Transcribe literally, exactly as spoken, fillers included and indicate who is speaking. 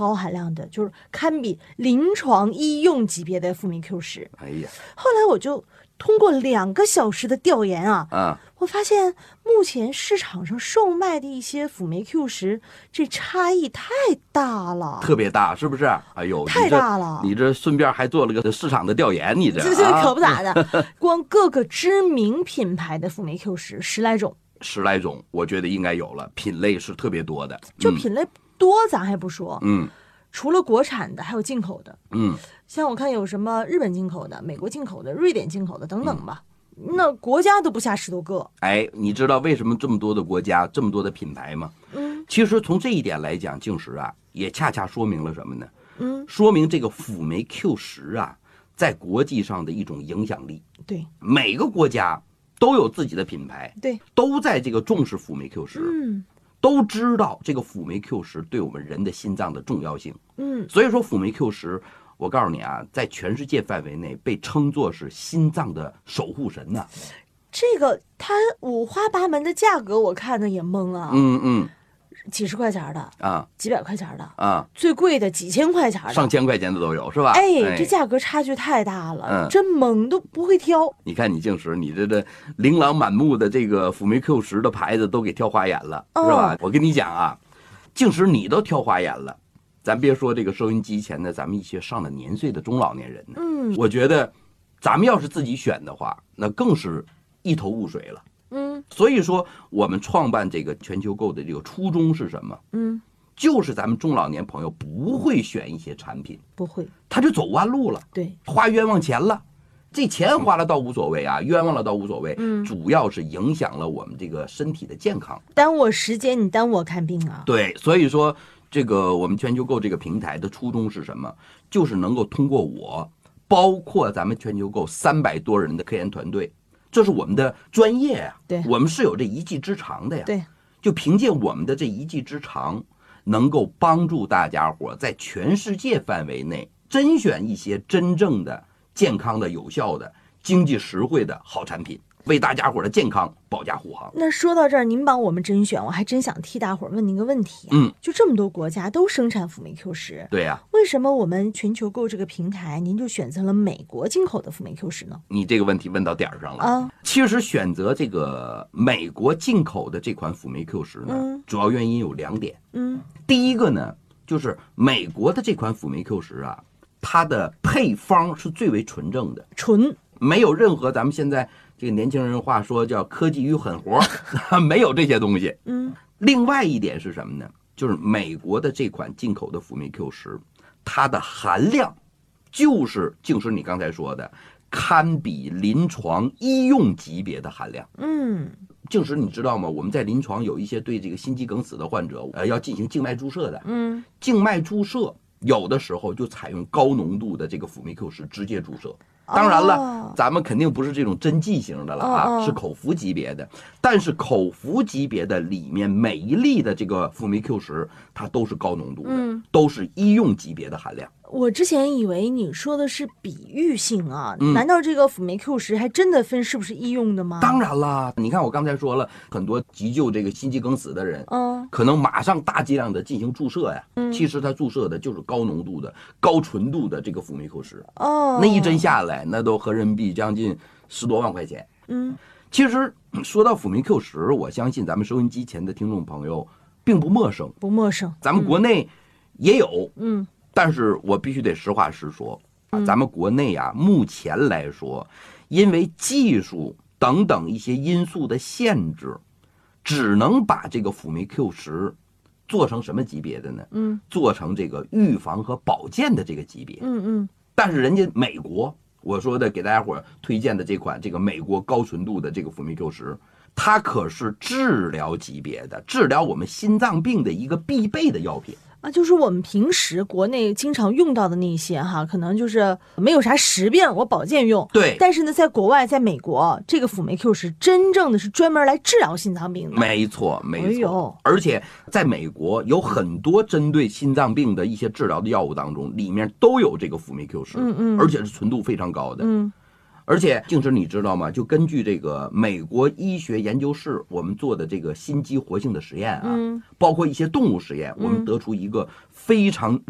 Speaker 1: 高含量的，就是堪比临床医用级别的辅酶 Q 十。
Speaker 2: 哎呀，
Speaker 1: 后来我就通过两个小时的调研啊，
Speaker 2: 啊，
Speaker 1: 我发现目前市场上售卖的一些辅酶 Q 十，这差异太大了，
Speaker 2: 特别大，是不是？哎呦，
Speaker 1: 太大了！
Speaker 2: 你这, 你这顺便还做了个市场的调研，你这
Speaker 1: 这这
Speaker 2: 啊、
Speaker 1: 可不咋的，光各个知名品牌的辅酶 Q 十十来种，
Speaker 2: 十来种，我觉得应该有了，品类是特别多的。
Speaker 1: 就品类多，咱还不说，
Speaker 2: 嗯，
Speaker 1: 除了国产的，还有进口的，
Speaker 2: 嗯。
Speaker 1: 像我看有什么日本进口的、美国进口的、瑞典进口的等等吧，嗯、那国家都不下十多个。
Speaker 2: 哎，你知道为什么这么多的国家、这么多的品牌吗？
Speaker 1: 嗯，
Speaker 2: 其实从这一点来讲，净食啊，也恰恰说明了什么呢？
Speaker 1: 嗯，
Speaker 2: 说明这个辅酶 Q 十啊，在国际上的一种影响力。
Speaker 1: 对，
Speaker 2: 每个国家都有自己的品牌，
Speaker 1: 对，
Speaker 2: 都在这个重视辅酶 Q 十。
Speaker 1: 嗯。
Speaker 2: 都知道这个辅酶 Q 十对我们人的心脏的重要性，
Speaker 1: 嗯，
Speaker 2: 所以说辅酶 Q 十，我告诉你啊，在全世界范围内被称作是心脏的守护神呐、啊。
Speaker 1: 这个它五花八门的价格，我看的也懵啊。
Speaker 2: 嗯嗯，
Speaker 1: 几十块钱的
Speaker 2: 啊，
Speaker 1: 几百块钱的
Speaker 2: 啊，
Speaker 1: 最贵的几千块钱的，
Speaker 2: 上千块钱的都有，是吧？
Speaker 1: 哎，
Speaker 2: 哎
Speaker 1: 这价格差距太大了，
Speaker 2: 嗯、
Speaker 1: 真懵，都不会挑。
Speaker 2: 你看你净食，你这这琳琅满目的这个辅酶 Q 十的牌子都给挑花眼了，
Speaker 1: 哦、
Speaker 2: 是吧？我跟你讲啊，净食你都挑花眼了，咱别说这个收音机前的咱们一些上了年岁的中老年人呢，
Speaker 1: 嗯，
Speaker 2: 我觉得咱们要是自己选的话，那更是一头雾水了。
Speaker 1: 嗯，
Speaker 2: 所以说我们创办这个全球购的这个初衷是什么？
Speaker 1: 嗯，
Speaker 2: 就是咱们中老年朋友不会选一些产品，
Speaker 1: 不会，
Speaker 2: 他就走弯路了，
Speaker 1: 对，
Speaker 2: 花冤枉钱了。这钱花了倒无所谓啊，冤枉了倒无所谓，
Speaker 1: 嗯，
Speaker 2: 主要是影响了我们这个身体的健康，
Speaker 1: 耽误我时间，你耽误我看病啊。
Speaker 2: 对，所以说这个我们全球购这个平台的初衷是什么？就是能够通过我，包括咱们全球购三百多人的科研团队。这是我们的专业呀、啊，
Speaker 1: 对，
Speaker 2: 我们是有这一技之长的呀。
Speaker 1: 对，
Speaker 2: 就凭借我们的这一技之长，能够帮助大家伙在全世界范围内甄选一些真正的健康的、有效的、经济实惠的好产品，为大家伙的健康保驾护航。
Speaker 1: 那说到这儿，您帮我们甄选，我还真想替大伙儿问您个问题、啊。
Speaker 2: 嗯，
Speaker 1: 就这么多国家都生产辅酶 Q 十，
Speaker 2: 对呀、啊，
Speaker 1: 为什么我们全球购这个平台，您就选择了美国进口的辅酶 Q 十呢？
Speaker 2: 你这个问题问到点儿上了
Speaker 1: 啊！
Speaker 2: 其实选择这个美国进口的这款辅酶 Q 十呢、嗯，主要原因有两点。
Speaker 1: 嗯，
Speaker 2: 第一个呢，就是美国的这款辅酶 Q 十啊，它的配方是最为纯正的，
Speaker 1: 纯，
Speaker 2: 没有任何咱们现在这个年轻人话说叫科技与狠活，没有这些东西。
Speaker 1: 嗯，
Speaker 2: 另外一点是什么呢？就是美国的这款进口的辅酶 Q 十，它的含量就是净是你刚才说的，堪比临床医用级别的含量。
Speaker 1: 嗯，
Speaker 2: 净是你知道吗？我们在临床有一些对这个心肌梗死的患者，呃，要进行静脉注射的。
Speaker 1: 嗯，
Speaker 2: 静脉注射有的时候就采用高浓度的这个辅酶 Q 十直接注射。当然了、哦，咱们肯定不是这种针剂型的了啊、哦哦，是口服级别的。但是口服级别的里面每一粒的这个辅酶 Q 十，它都是高浓度的、嗯，都是医用级别的含量。
Speaker 1: 我之前以为你说的是比喻性啊、
Speaker 2: 嗯，
Speaker 1: 难道这个辅酶 Q 十还真的分是不是医用的吗？
Speaker 2: 当然啦，你看我刚才说了，很多急救这个心肌梗死的人，
Speaker 1: 嗯，
Speaker 2: 可能马上大剂量的进行注射呀，
Speaker 1: 嗯，
Speaker 2: 其实他注射的就是高浓度的、高纯度的这个辅酶 Q 十，
Speaker 1: 哦，
Speaker 2: 那一针下来，那都合人民币将近十多万块钱。
Speaker 1: 嗯，
Speaker 2: 其实说到辅酶 Q 十，我相信咱们收音机前的听众朋友并不陌生，
Speaker 1: 不陌生，
Speaker 2: 咱们国内也有，
Speaker 1: 嗯。
Speaker 2: 但是我必须得实话实说啊，咱们国内啊，目前来说，因为技术等等一些因素的限制，只能把这个辅酶 Q 十做成什么级别的呢？
Speaker 1: 嗯，
Speaker 2: 做成这个预防和保健的这个级别。
Speaker 1: 嗯嗯。
Speaker 2: 但是人家美国，我说的给大家伙推荐的这款这个美国高纯度的这个辅酶 Q 十，它可是治疗级别的，治疗我们心脏病的一个必备的药品。
Speaker 1: 啊，就是我们平时国内经常用到的那些哈，可能就是没有啥实病，我保健用。
Speaker 2: 对。
Speaker 1: 但是呢，在国外，在美国，这个辅酶 Q 十真正的是专门来治疗心脏病的。
Speaker 2: 没错，没错。
Speaker 1: 哎呦，
Speaker 2: 而且在美国有很多针对心脏病的一些治疗的药物当中，里面都有这个辅酶 Q 十，
Speaker 1: 嗯嗯，
Speaker 2: 而且是纯度非常高的。
Speaker 1: 嗯。
Speaker 2: 而且，净是你知道吗？就根据这个美国医学研究室我们做的这个心肌活性的实验啊，
Speaker 1: 嗯，
Speaker 2: 包括一些动物实验，我们得出一个非常